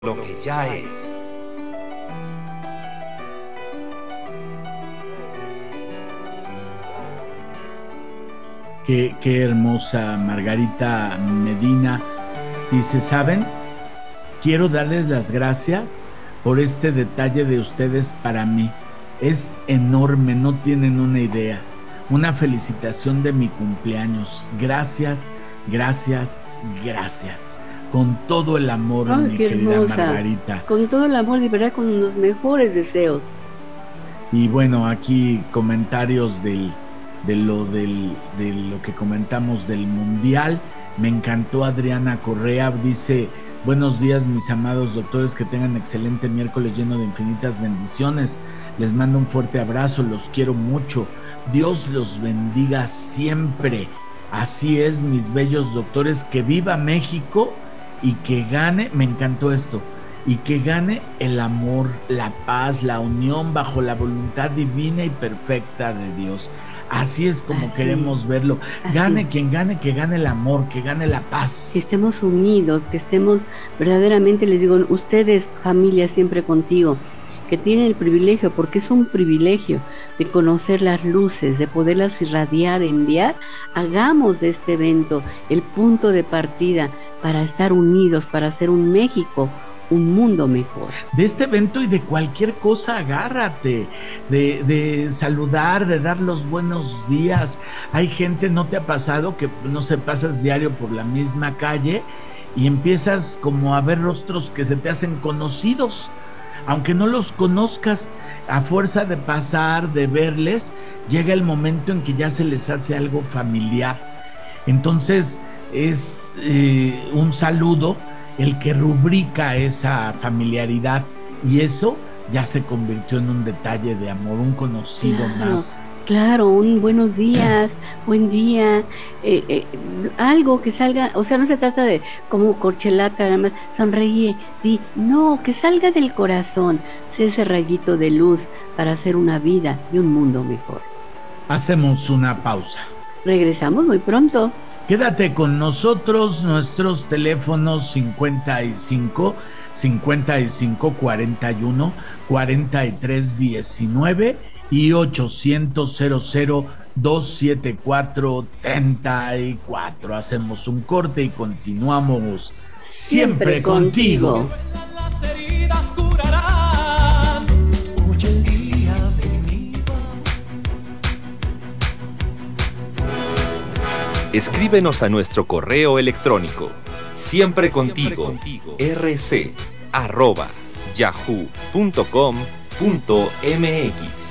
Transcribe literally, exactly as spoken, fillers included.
lo que ya es. Qué, qué hermosa Margarita Medina. Dice, ¿saben? Quiero darles las gracias por este detalle de ustedes para mí. Es enorme, no tienen una idea. Una felicitación de mi cumpleaños. Gracias, gracias, gracias. Con todo el amor, Ay, mi qué querida hermosa. Margarita. Con todo el amor, de verdad, con los mejores deseos. Y bueno, aquí comentarios del, de, lo, del, de lo que comentamos del Mundial. Me encantó Adriana Correa, dice, buenos días mis amados doctores, que tengan excelente miércoles lleno de infinitas bendiciones. Les mando un fuerte abrazo, los quiero mucho. Dios los bendiga siempre. Así es, mis bellos doctores, que viva México y que gane, me encantó esto, y que gane el amor, la paz, la unión bajo la voluntad divina y perfecta de Dios. Así es como Así, queremos verlo. Gane así. quien gane, que gane el amor, que gane la paz. Que estemos unidos, que estemos verdaderamente, les digo, ustedes, familia, siempre contigo, que tienen el privilegio, porque es un privilegio, de conocer las luces, de poderlas irradiar, enviar. Hagamos de este evento el punto de partida para estar unidos, para hacer un México, un mundo mejor. De este evento y de cualquier cosa, agárrate, de, de saludar, de dar los buenos días. Hay gente, ¿no te ha pasado que, no sé, pasas diario por la misma calle y empiezas como a ver rostros que se te hacen conocidos? Aunque no los conozcas, a fuerza de pasar, de verles, llega el momento en que ya se les hace algo familiar. Entonces es eh, un saludo el que rubrica esa familiaridad, y eso ya se convirtió en un detalle de amor, un conocido Claro, más. claro, un buenos días, buen día, eh, eh, algo que salga, o sea, no se trata de como corchelata, nada más, sonríe, di, no, que salga del corazón, sea ese rayito de luz para hacer una vida y un mundo mejor. Hacemos una pausa. Regresamos muy pronto. Quédate con nosotros, nuestros teléfonos cincuenta y cinco, cincuenta y cinco, cuarenta y uno, cuarenta y tres, diecinueve y ochocientos, cero cero, doscientos setenta y cuatro, treinta y cuatro. Hacemos un corte y continuamos siempre, siempre contigo. contigo. Escríbenos a nuestro correo electrónico siempre contigo rc arroba yahoo punto com punto mx.